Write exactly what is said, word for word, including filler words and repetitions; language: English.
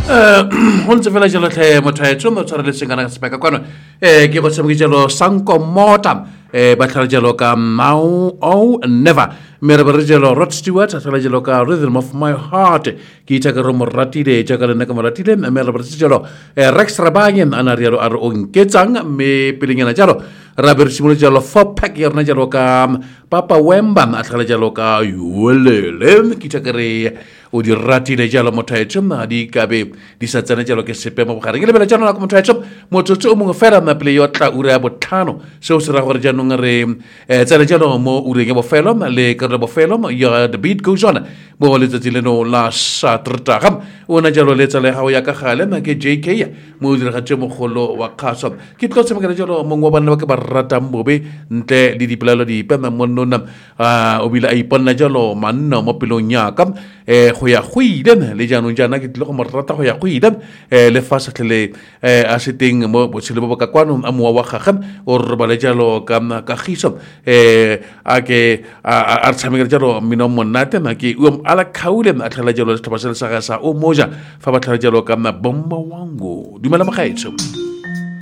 ho ntse fela jalo tlhe motho a etso mo tshwareletseng kana ka sepeka kwano eh ke go tshameka jalo Sanko Mota eh ba tlhara jalo ka Now Oh Never mere ba re jalo Rod Stewart a tlhara jalo ka Rhythm of My Heart ke itse ka re mo ratile ja ka le nna ka mo ratile mere ba re jalo Rex Rabangen ana re jalo a re o nketsang me pelenyana jalo ra be re simolo jalo four pack ya rena jalo ka Papa Wemba a tlhara jalo ka yolele ke itse ka re o di ratile jalo motho a etso ma di ka be di sa tsena jalo ke sepe mo bogare ke lebela jalo la motho a etso motsotso o mongwe fela na pele yo tla ura ya botlhano seo se ra gore jaanong re tsena jalo mo ureng ya bofelo le ka re bofelo ya the beat goes on mo letsatsi leno la Saterdag o na jalo letsa le hao ya ka gale ma ke J K mo dire ga tse mogolo wa khaso ke tlo tsemeka jalo mongwe bana ba ke ba ratang bobe ntle le dipolelo di pema mo nona o bila a iponna jalo manna mo pelong ya ka eh go ya go ile le jaanong jana ke tle go mo rata go ya go ile eh le fa satlele eh a seteng mo botshelo bo ka kwano a mowa wa gagwe o re ba le jalo ka ka giso eh a ke a tsameka jalo mino monate na ke o ala khaule a tlhala jalo se tlhaba se sa sa o moja fa ba tlhala jalo ka bomba wango dumela magaetso